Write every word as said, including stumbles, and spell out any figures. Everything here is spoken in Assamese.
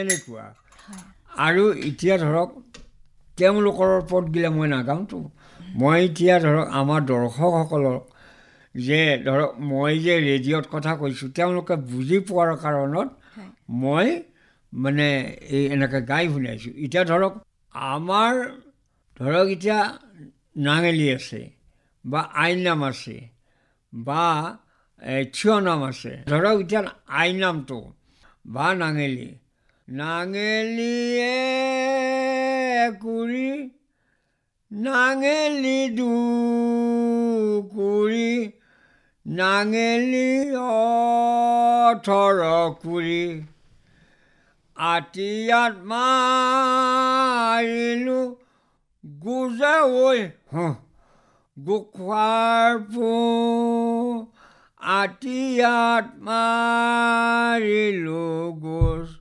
এনেকুৱা আৰু এতিয়া ধৰক তেওঁলোকৰ ওপৰত গিলে মই নাগাওঁতো মই এতিয়া ধৰক আমাৰ দৰ্শকসকলক যে ধৰক মই যে ৰেডিঅ'ত কথা কৈছোঁ তেওঁলোকে বুজি পোৱাৰ কাৰণত মই মানে এই এনেকৈ গাই শুনাইছোঁ এতিয়া ধৰক আমাৰ ধৰক এতিয়া নাঙেলি আছে বা আইনাম আছে বা থিয় নাম আছে ধৰক এতিয়া আইনামটো বা নাঙেলি নাঙেলিয়ে কুৰি নাঙেলি দুকুৰি নাঙেলি অঠৰ কুৰি আটিয়াত মাৰিলোঁ গোজে ঐ হ গোখোৱাৰ পো আটিয়াত মাৰিলোঁ গোজ